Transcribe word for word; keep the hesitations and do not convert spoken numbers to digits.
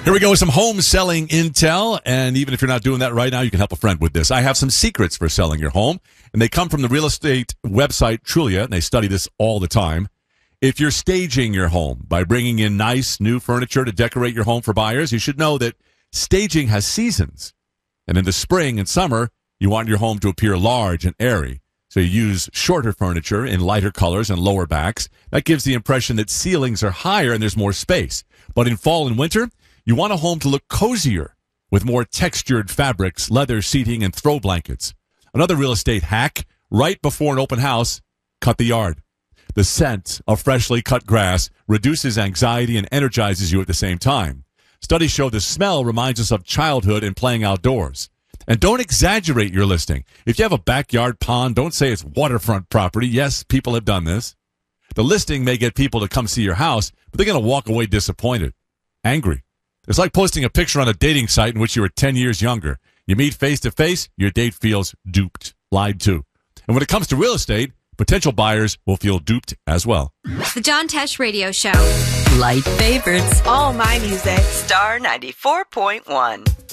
Here we go with some home selling intel, and even if you're not doing that right now, you can help a friend with this. I have some secrets for selling your home, and they come from the real estate website Trulia, and they study this all the time. If you're staging your home by bringing in nice new furniture to decorate your home for buyers, you should know that staging has seasons. And in the spring and summer, you want your home to appear large and airy. So you use shorter furniture in lighter colors and lower backs. That gives the impression that ceilings are higher and there's more space. But in fall and winter, you want a home to look cozier with more textured fabrics, leather seating, and throw blankets. Another real estate hack, right before an open house, cut the yard. The scent of freshly cut grass reduces anxiety and energizes you at the same time. Studies show the smell reminds us of childhood and playing outdoors. And don't exaggerate your listing. If you have a backyard pond, don't say it's waterfront property. Yes, people have done this. The listing may get people to come see your house, but they're going to walk away disappointed, angry. It's like posting a picture on a dating site in which you were ten years younger. You meet face to face, your date feels duped, lied to. And when it comes to real estate, potential buyers will feel duped as well. The John Tesh Radio Show. Light favorites. All my music. Star ninety-four point one.